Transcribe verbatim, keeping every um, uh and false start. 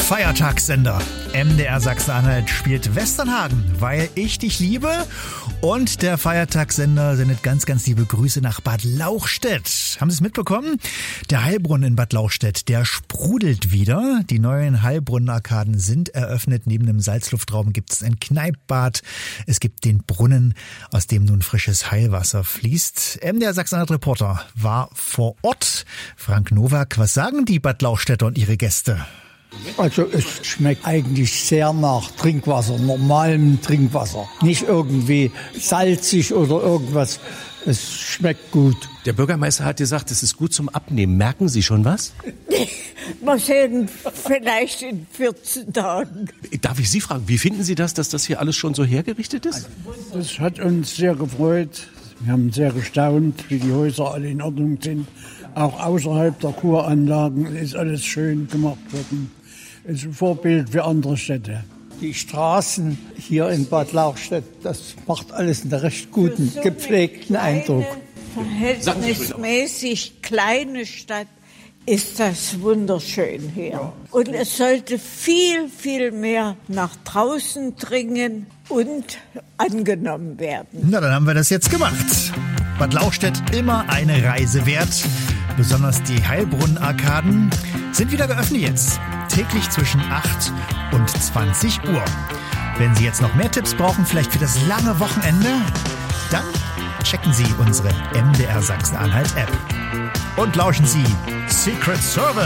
Feiertagssender. M D R Sachsen-Anhalt spielt Westernhagen, weil ich dich liebe. Und der Feiertagssender sendet ganz, ganz liebe Grüße nach Bad Lauchstädt. Haben Sie es mitbekommen? Der Heilbrunnen in Bad Lauchstädt, der sprudelt wieder. Die neuen Heilbrunnenarkaden sind eröffnet. Neben dem Salzluftraum gibt es ein Kneippbad. Es gibt den Brunnen, aus dem nun frisches Heilwasser fließt. M D R Sachsen-Anhalt-Reporter war vor Ort. Frank Nowak, was sagen die Bad Lauchstädter und ihre Gäste? Also es schmeckt eigentlich sehr nach Trinkwasser, normalem Trinkwasser. Nicht irgendwie salzig oder irgendwas. Es schmeckt gut. Der Bürgermeister hat gesagt, es ist gut zum Abnehmen. Merken Sie schon was? Mal sehen, vielleicht in vierzehn Tagen. Darf ich Sie fragen, wie finden Sie das, dass das hier alles schon so hergerichtet ist? Das hat uns sehr gefreut. Wir haben sehr gestaunt, wie die Häuser alle in Ordnung sind. Auch außerhalb der Kuranlagen ist alles schön gemacht worden. Es ist ein Vorbild für andere Städte. Die Straßen hier in Bad Lauchstädt, das macht alles einen recht guten, so gepflegten Eindruck. Verhältnismäßig kleine Stadt ist das wunderschön hier. Und es sollte viel, viel mehr nach draußen dringen und angenommen werden. Na, dann haben wir das jetzt gemacht. Bad Lauchstädt immer eine Reise wert. Besonders die Heilbrunnenarkaden sind wieder geöffnet jetzt. Täglich zwischen acht und zwanzig Uhr. Wenn Sie jetzt noch mehr Tipps brauchen, vielleicht für das lange Wochenende, dann checken Sie unsere M D R Sachsen-Anhalt-App. Und lauschen Sie Secret Service.